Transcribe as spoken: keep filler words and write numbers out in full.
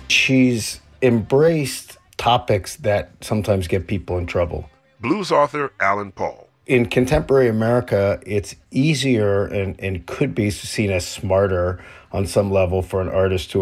She's embraced topics that sometimes get people in trouble. Blues author Alan Paul. In contemporary America, it's easier and, and could be seen as smarter on some level for an artist to